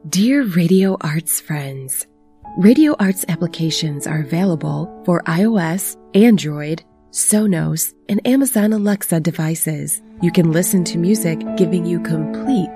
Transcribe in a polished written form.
Dear Radio Arts friends, Radio Arts applications are available for iOS, Android, Sonos, and Amazon Alexa devices. You can listen to music giving you complete